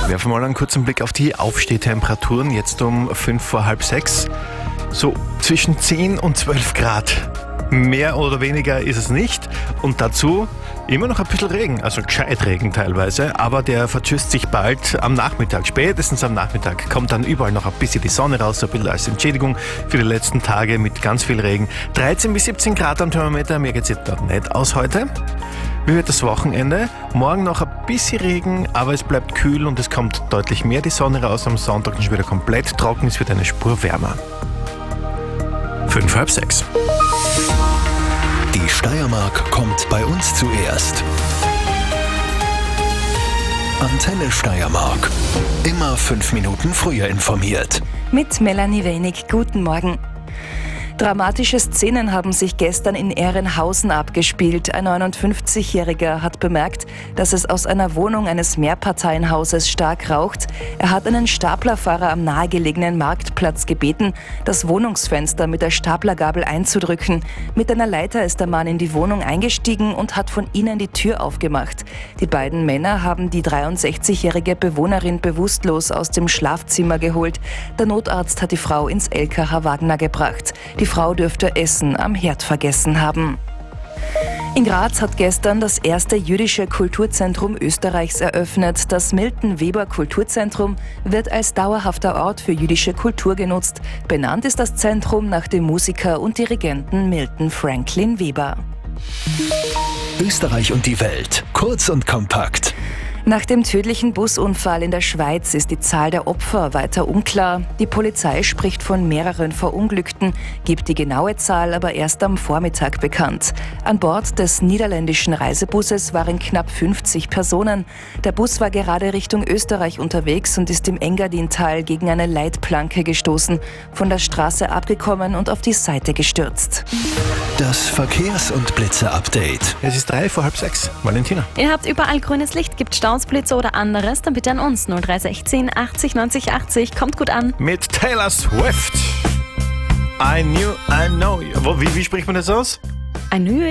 Werfen wir mal einen kurzen Blick auf die Aufstehtemperaturen. Jetzt um 5 vor halb 6. So zwischen 10 und 12 Grad. Mehr oder weniger ist es nicht. Und dazu immer noch ein bisschen Regen, also Gescheitregen teilweise. Aber der vertschüsst sich bald am Nachmittag. Spätestens am Nachmittag kommt dann überall noch ein bisschen die Sonne raus. So ein bisschen als Entschädigung für die letzten Tage mit ganz viel Regen. 13 bis 17 Grad am Thermometer. Mir geht es jetzt noch nicht aus heute. Wie wird das Wochenende? Morgen noch ein bisschen Regen, aber es bleibt kühl und es kommt deutlich mehr die Sonne raus. Am Sonntag ist wieder komplett trocken, es wird eine Spur wärmer. 5, halb 6. Die Steiermark kommt bei uns zuerst. Antenne Steiermark. Immer 5 Minuten früher informiert. Mit Melanie Wenig. Guten Morgen. Dramatische Szenen haben sich gestern in Ehrenhausen abgespielt. Ein 59-Jähriger hat bemerkt, dass es aus einer Wohnung eines Mehrparteienhauses stark raucht. Er hat einen Staplerfahrer am nahegelegenen Marktplatz gebeten, das Wohnungsfenster mit der Staplergabel einzudrücken. Mit einer Leiter ist der Mann in die Wohnung eingestiegen und hat von innen die Tür aufgemacht. Die beiden Männer haben die 63-jährige Bewohnerin bewusstlos aus dem Schlafzimmer geholt. Der Notarzt hat die Frau ins LKH Wagner gebracht. Die Frau dürfte Essen am Herd vergessen haben. In Graz hat gestern das erste jüdische Kulturzentrum Österreichs eröffnet. Das Milton-Weber-Kulturzentrum wird als dauerhafter Ort für jüdische Kultur genutzt. Benannt ist das Zentrum nach dem Musiker und Dirigenten Milton Franklin Weber. Österreich und die Welt. Kurz und kompakt. Nach dem tödlichen Busunfall in der Schweiz ist die Zahl der Opfer weiter unklar. Die Polizei spricht von mehreren Verunglückten, gibt die genaue Zahl aber erst am Vormittag bekannt. An Bord des niederländischen Reisebusses waren knapp 50 Personen. Der Bus war gerade Richtung Österreich unterwegs und ist im Engadintal gegen eine Leitplanke gestoßen, von der Straße abgekommen und auf die Seite gestürzt. Das Verkehrs- und Blitze-Update. Es ist 3 vor halb 6. Valentina. Ihr habt überall grünes Licht, gibt Staus, Blitze oder anderes, dann bitte an uns 0316 80 90 80. Kommt gut an. Mit Taylor Swift. I knew, I know you. Wie spricht man das aus? Ein